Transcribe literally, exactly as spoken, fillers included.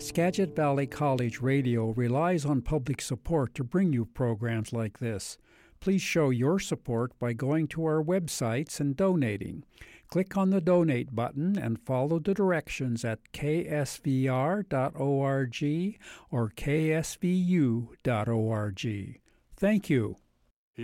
Skagit Valley College Radio relies on public support to bring you programs like this. Please show your support by going to our websites and donating. Click on the Donate button and follow the directions at k s v r dot org or k s v u dot org. Thank you.